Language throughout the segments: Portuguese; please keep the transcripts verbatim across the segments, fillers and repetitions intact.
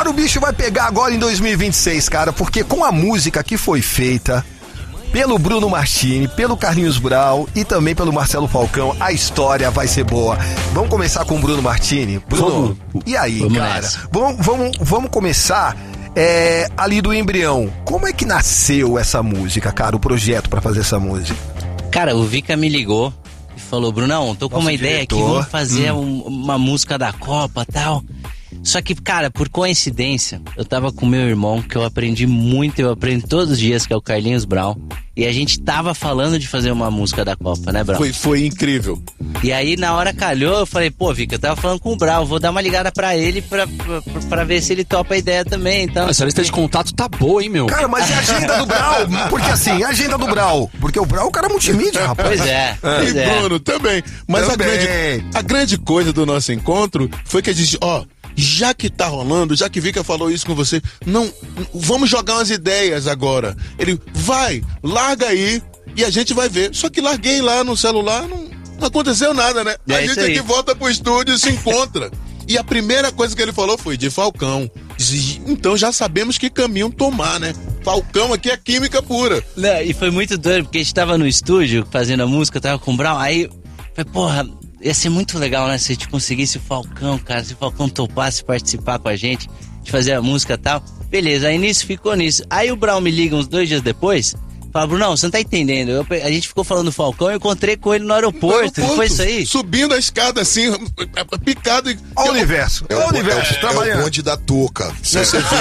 Agora o bicho vai pegar agora em dois mil e vinte e seis, cara, porque com a música que foi feita pelo Bruno Martini, pelo Carlinhos Brau e também pelo Marcelo Falcão, a história vai ser boa. Vamos começar com o Bruno Martini. Bruno, vamos, e aí, vamos cara? Vamos, vamos, vamos começar é, ali do embrião. Como é que nasceu essa música, cara, o projeto pra fazer essa música? Cara, o Vika me ligou e falou, Brunão, tô com Nosso uma diretor. ideia aqui, vamos fazer hum. um, uma música da Copa e tal. Só que, cara, por coincidência, eu tava com meu irmão, que eu aprendi muito, eu aprendo todos os dias, que é o Carlinhos Brau. E a gente tava falando de fazer uma música da Copa, né, Brau? Foi, foi incrível. E aí, na hora calhou, eu falei, pô, Vika, eu tava falando com o Brau, vou dar uma ligada pra ele pra, pra, pra ver se ele topa a ideia também, então... Essa lista de contato tá boa, hein, meu? Cara, mas e a agenda do Brau? Porque assim, a agenda do Brau, porque o Brau é o cara multimídia, rapaz. Pois é, pois e é. Bruno, também. Mas também. A, grande, a grande coisa do nosso encontro foi que a gente, ó... Já que tá rolando, já que Vika falou isso com você, não, vamos jogar umas ideias agora. Ele, vai, larga aí e a gente vai ver. Só que larguei lá no celular, não, não aconteceu nada, né? É a gente aqui volta pro estúdio e se encontra. E a primeira coisa que ele falou foi de Falcão. Então já sabemos que caminho tomar, né? Falcão aqui é química pura. Não, e foi muito doido, porque a gente tava no estúdio fazendo a música, tava com o Brown, aí, foi, porra... Ia ser muito legal, né? Se a gente conseguisse o Falcão, cara. Se o Falcão topasse participar com a gente, de fazer a música e tal. Beleza, aí nisso ficou nisso. Aí o Brown me liga uns dois dias depois. Fala, Brunão, você não tá entendendo. Eu, a gente ficou falando do Falcão, eu encontrei com ele no aeroporto. No aeroporto, não foi isso aí? Subindo a escada assim, picado. E... Olha o universo. É o, o universo, é, trabalhando. É o bonde da touca. Se você viu,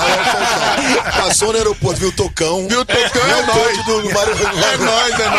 passou no aeroporto, viu o Tocão. Viu o Tocão, é nós. Do... É nós, é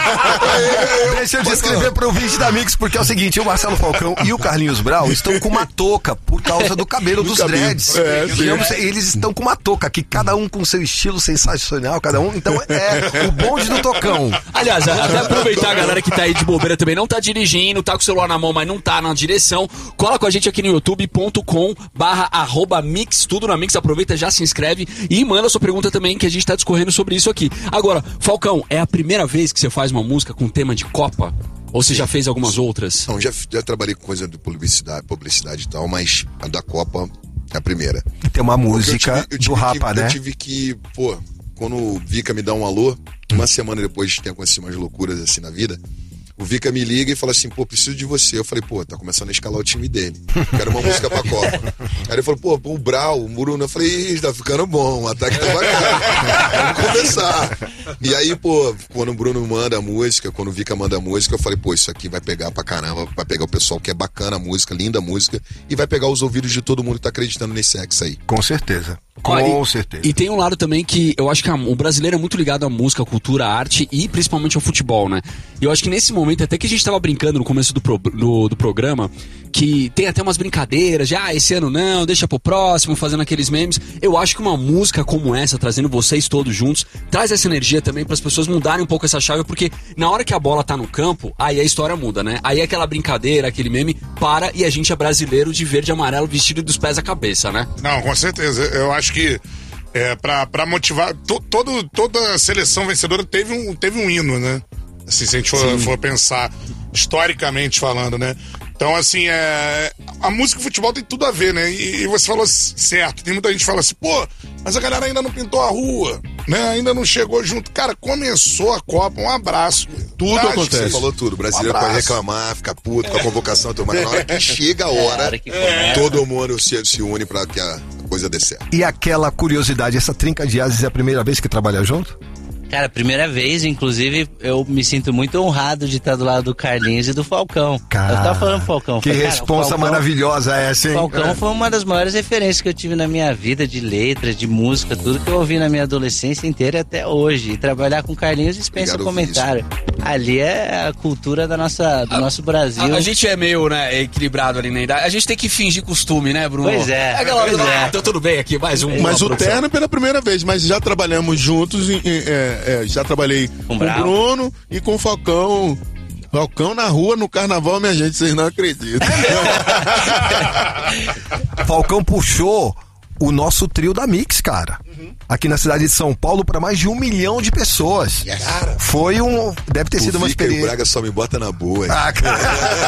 nós. Deixa eu descrever pro ouvinte da Mix, porque é o seguinte, o Marcelo Falcão e o Carlinhos Brau estão com uma touca por causa do cabelo do dos cabelo. dreads. É, eles estão com uma touca, que cada um com seu estilo sensacional, cada um. Então é É, o bonde do Tocão. Aliás, até aproveitar a galera que tá aí de bobeira também, não tá dirigindo, tá com o celular na mão, mas não tá na direção, cola com a gente aqui no youtube ponto com barra arroba mix, tudo na Mix, aproveita, já se inscreve e manda sua pergunta também, que a gente tá discorrendo sobre isso aqui. Agora, Falcão, é a primeira vez que você faz uma música com tema de Copa? Ou você já fez algumas outras? Não, já, já trabalhei com coisa de publicidade, publicidade e tal, mas a da Copa é a primeira. Tem uma música eu tive, eu tive do Rapa, que, né? Eu tive que, pô... Quando o Vika me dá um alô, uma semana depois de ter acontecido umas loucuras assim na vida, o Vika me liga e fala assim, pô, preciso de você. Eu falei, pô, tá começando a escalar o time dele. Quero uma música pra Copa. Aí ele falou, pô, o Brau, o Bruno. Eu falei, tá ficando bom, o ataque tá bacana. Vamos começar. E aí, pô, quando o Bruno manda a música, quando o Vika manda a música, eu falei, pô, isso aqui vai pegar pra caramba, vai pegar o pessoal que é bacana a música, linda a música, e vai pegar os ouvidos de todo mundo que tá acreditando nesse ex aí. Com certeza. Com ah, e, certeza. E tem um lado também que eu acho que a, o brasileiro é muito ligado à música, à cultura, à arte e principalmente ao futebol, né? E eu acho que nesse momento, até que a gente tava brincando no começo do, pro, do, do programa, que tem até umas brincadeiras de, ah, esse ano não, deixa pro próximo, fazendo aqueles memes. Eu acho que uma música como essa, trazendo vocês todos juntos, traz essa energia também para as pessoas mudarem um pouco essa chave, porque na hora que a bola tá no campo, aí a história muda, né? Aí aquela brincadeira, aquele meme para e a gente é brasileiro de verde e amarelo vestido dos pés à cabeça, né? Não, com certeza. Eu acho que é, pra, pra motivar, to, todo, toda seleção vencedora teve um, teve um hino, né? Assim, se a gente for, for pensar historicamente falando, né? Então, assim, é... a música e o futebol tem tudo a ver, né? E, e você falou certo, tem muita gente que fala assim, pô, mas a galera ainda não pintou a rua, né? Ainda não chegou junto. Cara, começou a Copa, um abraço. Tudo tá, acontece. Você falou tudo. O brasileiro um pode reclamar, ficar puto é. com a convocação, mas na hora que chega a hora, é, hora que é. todo mundo se, se une pra que a coisa dê certo. E aquela curiosidade, essa trinca de ases é a primeira vez que trabalha junto? Cara, primeira vez, inclusive, eu me sinto muito honrado de estar do lado do Carlinhos e do Falcão. Cara, eu tava falando do Falcão. Que falei, responsa Falcão, maravilhosa essa, hein? O Falcão é. foi uma das maiores referências que eu tive na minha vida, de letras, de música, tudo que eu ouvi na minha adolescência inteira e até hoje. E trabalhar com Carlinhos dispensa comentário. Ali é a cultura da nossa, do a, nosso Brasil. A, a gente é meio, né, equilibrado ali na idade. A gente tem que fingir costume, né, Bruno? Pois é. Aquela, pois ah, é. Então tudo bem aqui, mais um. Mas o terno é pela primeira vez, mas já trabalhamos juntos, em, em, é, é, já trabalhei com, com o Bruno e com o Falcão. Falcão na rua, no carnaval, minha gente, vocês não acreditam. Falcão puxou o nosso trio da Mix, cara. Uhum. Aqui na cidade de São Paulo para mais de um milhão de pessoas. Yes. Cara, foi um... Deve ter o sido uma Vica experiência. E o Braga só me bota na boa. Hein? Ah, cara.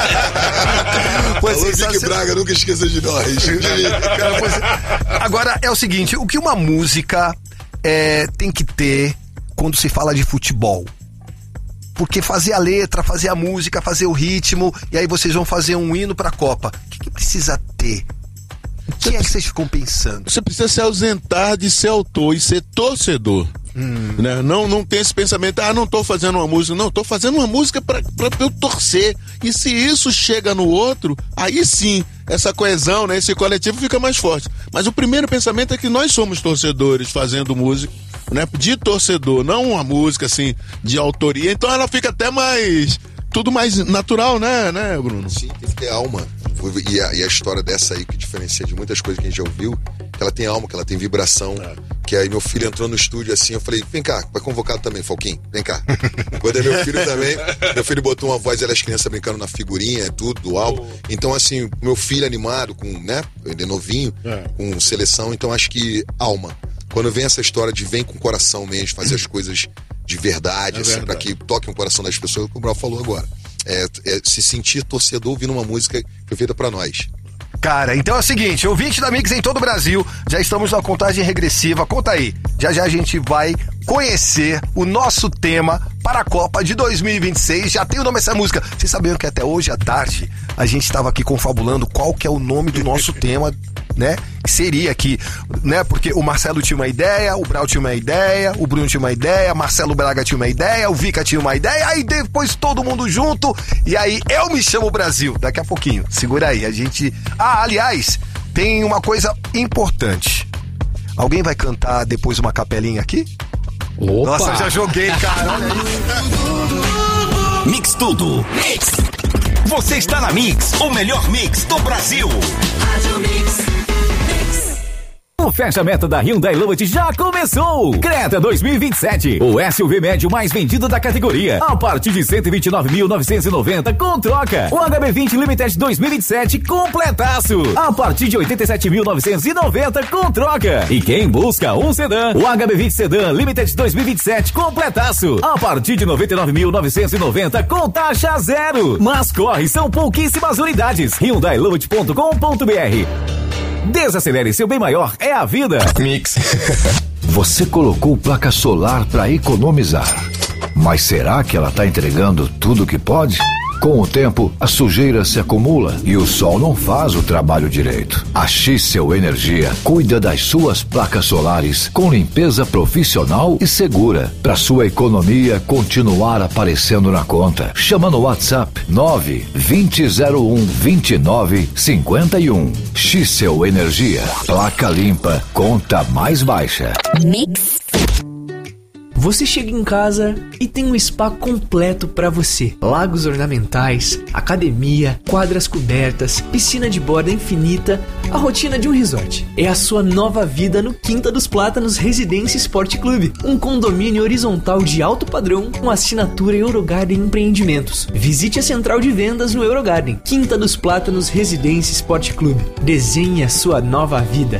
Alô, Vica e Braga, nunca esqueça de nós. Cara, pois... Agora, é o seguinte, o que uma música é, tem que ter quando se fala de futebol? Porque fazer a letra, fazer a música, fazer o ritmo, e aí vocês vão fazer um hino pra Copa. O que, que precisa ter? O que é que vocês ficam pensando? Você precisa se ausentar de ser autor e ser torcedor. Hum. Né? Não, não tem esse pensamento, ah, não tô fazendo uma música. Não, tô fazendo uma música pra, pra eu torcer. E se isso chega no outro, aí sim, essa coesão, né, esse coletivo fica mais forte. Mas o primeiro pensamento é que nós somos torcedores fazendo música, né, de torcedor, não uma música assim de autoria. Então ela fica até mais, tudo mais natural, né, né, Bruno? Sim, tem que ter alma. E a, e a história dessa aí que diferencia de muitas coisas que a gente já ouviu, que ela tem alma, que ela tem vibração. É. Que aí meu filho entrou no estúdio assim, eu falei, vem cá, vai convocado também, Falquinho, vem cá. Quando é meu filho também, meu filho botou uma voz, ela as crianças brincando na figurinha, tudo, do álbum. Então assim, meu filho animado, com, né, ele é novinho, é. com seleção, então acho que alma. Quando vem essa história de vem com o coração mesmo, fazer as coisas de verdade, é assim, verdade. Pra que toque o coração das pessoas, como o Brau falou agora. É, é se sentir torcedor ouvindo uma música que foi feita pra nós. Cara, então é o seguinte, ouvinte da Mix em todo o Brasil, já estamos na contagem regressiva, conta aí, já já a gente vai conhecer o nosso tema para a Copa de dois mil e vinte e seis, já tem o nome dessa música. Vocês sabiam que até hoje à tarde a gente estava aqui confabulando qual que é o nome do nosso tema, né? Seria aqui, né? Porque o Marcelo tinha uma ideia, o Brau tinha uma ideia, o Bruno tinha uma ideia, Marcelo Braga tinha uma ideia, o Vica tinha uma ideia, aí depois todo mundo junto, e aí eu me chamo Brasil, daqui a pouquinho, segura aí, a gente... Ah, aliás, tem uma coisa importante. Alguém vai cantar depois uma capelinha aqui? Opa. Nossa, já joguei, cara, olha aí. Mix Tudo. Mix. Você está na Mix, o melhor mix do Brasil. Rádio Mix. O fechamento da Hyundai Lovett já começou! Creta dois mil e vinte e sete, o S U V médio mais vendido da categoria, a partir de cento e vinte e nove mil novecentos e noventa com troca. O H B vinte Limited dois mil e vinte e sete completaço, a partir de oitenta e sete mil novecentos e noventa com troca. E quem busca um sedã, o H B vinte Sedan Limited dois mil e vinte e sete completaço, a partir de noventa e nove mil novecentos e noventa com taxa zero. Mas corre, são pouquíssimas unidades. hyundai lovett ponto com ponto b r. Desacelere, seu bem maior é a vida. Mix. Você colocou placa solar para economizar, mas será que ela está entregando tudo que pode? Com o tempo, a sujeira se acumula e o sol não faz o trabalho direito. A X-Seu Energia cuida das suas placas solares com limpeza profissional e segura, para sua economia continuar aparecendo na conta. Chama no WhatsApp nove vinte zero um vinte e nove cinquenta e um. X-Seu Energia, placa limpa, conta mais baixa. Mix. Você chega em casa e tem um spa completo para você. Lagos ornamentais, academia, quadras cobertas, piscina de borda infinita, a rotina de um resort. É a sua nova vida no Quinta dos Plátanos Residência Sport Club, um condomínio horizontal de alto padrão com assinatura Eurogarden Empreendimentos. Visite a central de vendas no Eurogarden. Quinta dos Plátanos Residência Sport Club. Desenhe a sua nova vida.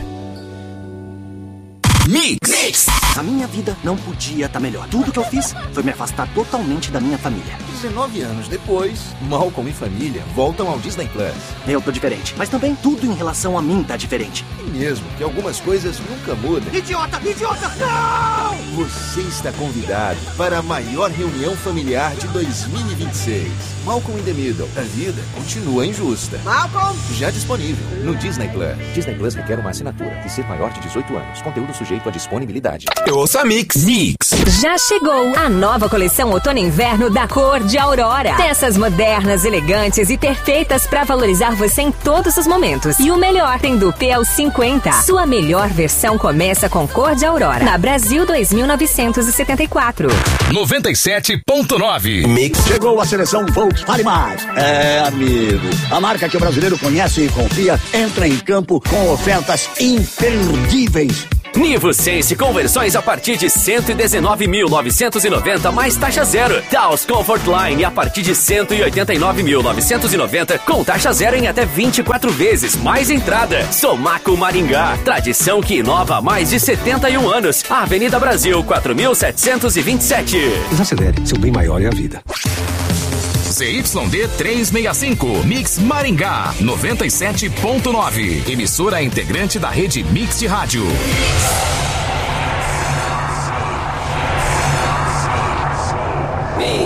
Mix. Mix. A minha vida não podia estar melhor. Tudo que eu fiz foi me afastar totalmente da minha família. dezenove anos depois, Malcolm e família voltam ao Disney Plus. Eu tô diferente, mas também tudo em relação a mim tá diferente. E mesmo que algumas coisas nunca mudam. Idiota! Idiota! Não! Você está convidado para a maior reunião familiar de dois mil e vinte e seis. Malcolm in the Middle. A vida continua injusta. Malcolm! Já disponível no Disney Plus. Disney Plus requer uma assinatura e ser maior de dezoito anos. Conteúdo sujeito à disponibilidade. Eu ouço a Mix. Mix. Já chegou a nova coleção Outono e Inverno da Cor de Aurora. Peças modernas, elegantes e perfeitas para valorizar você em todos os momentos. E o melhor, tem dupê aos cinquenta. Sua melhor versão começa com Cor de Aurora. Na Brasil dois mil novecentos e setenta e quatro. noventa e sete ponto nove. Mix. Chegou a seleção Volkswagen Mais. É, amigo. A marca que o brasileiro conhece e confia entra em campo com ofertas imperdíveis. Nivo Sense conversões a partir de cento e dezenove mil novecentos e noventa mais taxa zero. Taos Comfort Line a partir de cento e oitenta e nove mil novecentos e noventa com taxa zero em até vinte e quatro vezes mais entrada. Somaco Maringá, tradição que inova há mais de setenta e um anos. Avenida Brasil quatro mil setecentos e vinte e sete. Desacelere, seu bem maior é a vida. Z Y D trezentos e sessenta e cinco, Mix Maringá, noventa e sete ponto nove. Emissora integrante da rede Mix de Rádio.